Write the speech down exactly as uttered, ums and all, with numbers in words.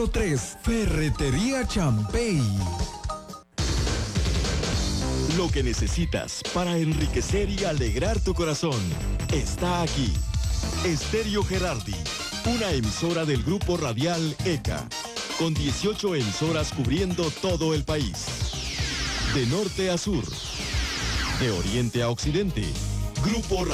tres, Ferretería Champey. Lo que necesitas para enriquecer y alegrar tu corazón está aquí. Estéreo Gerardi, una emisora del grupo radial E C A, con dieciocho emisoras cubriendo todo el país. De norte a sur, de oriente a occidente, Grupo